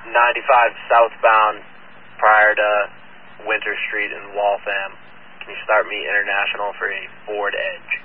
95 southbound prior to Winter Street in Waltham. Can you start me international for a Ford Edge?